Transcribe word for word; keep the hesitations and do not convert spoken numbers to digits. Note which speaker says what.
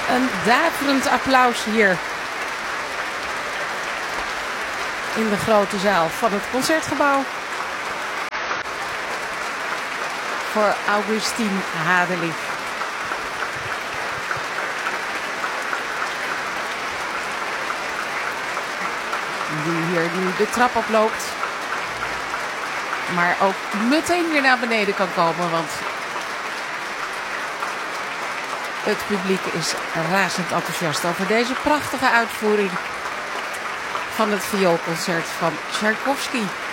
Speaker 1: Een daverend applaus hier in de grote zaal van het Concertgebouw voor Augustine Hadelich. Die hier nu de trap oploopt, maar ook meteen weer naar beneden kan komen, want het publiek is razend enthousiast over deze prachtige uitvoering van het vioolconcert van Tchaikovsky.